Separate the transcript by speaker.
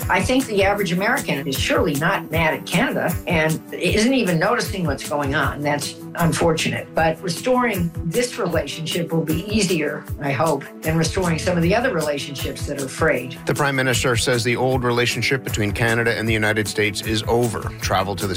Speaker 1: I think the average American is surely not mad at Canada and isn't even noticing what's going on. That's unfortunate. But restoring this relationship will be easier, I hope, than restoring some of the other relationships that are frayed.
Speaker 2: The Prime Minister says the old relationship between Canada and the United States is over. Travel to the